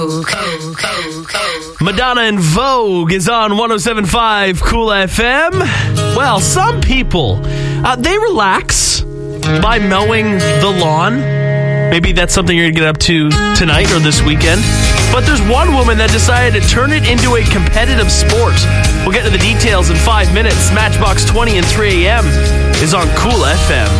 Madonna and Vogue is on 107.5 Cool FM. Well, some people, they relax by mowing the lawn. Maybe that's something you're going to get up to tonight or this weekend. But there's one woman that decided to turn it into a competitive sport. We'll get to the details in 5 minutes. Matchbox 20 and 3 a.m. is on Cool FM.